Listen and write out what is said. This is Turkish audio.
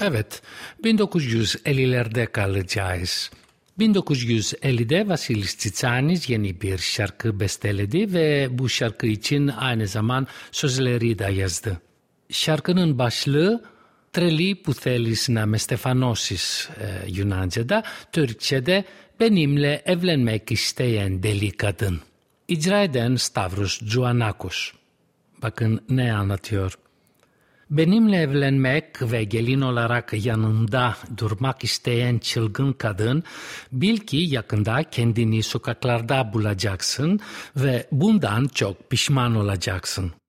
Evet, 1950'lerde kalacağız. 1950'de Vasilis Tsitsanis yeni bir şarkı besteledi ve bu şarkı için aynı zaman sözleri de yazdı. Şarkının başlığı "Treli που θέλεις να με στεφανώσεις" Yunanca'da, Türkçe'de "Benimle evlenmek isteyen deli kadın". İcra eden Stavros Joannakos. Bakın ne anlatıyor. Benimle evlenmek ve gelin olarak yanında durmak isteyen çılgın kadın, bil ki yakında kendini sokaklarda bulacaksın ve bundan çok pişman olacaksın.